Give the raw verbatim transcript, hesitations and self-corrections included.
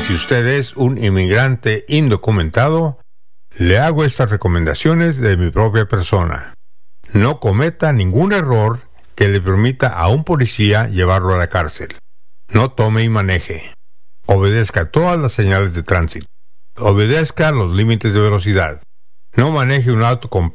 Si usted es un inmigrante indocumentado, le hago estas recomendaciones de mi propia persona. No cometa ningún error que le permita a un policía llevarlo a la cárcel. No tome y maneje. Obedezca todas las señales de tránsito. Obedezca los límites de velocidad. No maneje un auto con